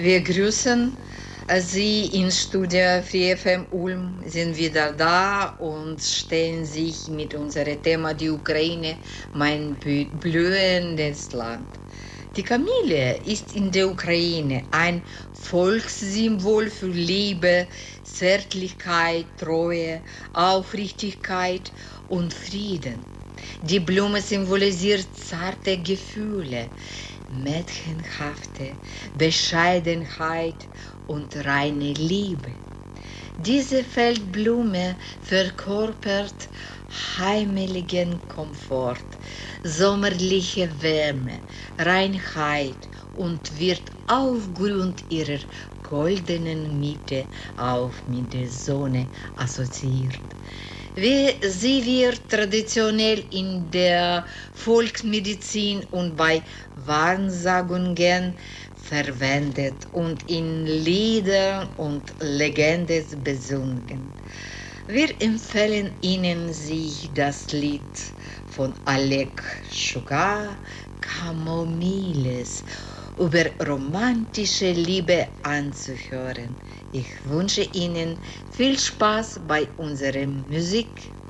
Wir grüßen Sie in Studio Free FM Ulm, sind wieder da und stellen sich mit unserem Thema die Ukraine, mein blühendes Land. Die Kamille ist in der Ukraine ein Volkssymbol für Liebe, Zärtlichkeit, Treue, Aufrichtigkeit und Frieden. Die Blume symbolisiert zarte Gefühle, mädchenhafte Bescheidenheit und reine Liebe. Diese Feldblume verkörpert heimeligen Komfort, sommerliche Wärme, Reinheit und wird aufgrund ihrer goldenen Mitte auch mit der Sonne assoziiert. Sie wird traditionell in der Volksmedizin und bei Wahrsagungen verwendet und in Liedern und Legenden besungen. Wir empfehlen Ihnen, sich das Lied von Oleg Schugar, Kamomilles, über romantische Liebe anzuhören. Ich wünsche Ihnen viel Spaß bei unserer Musik.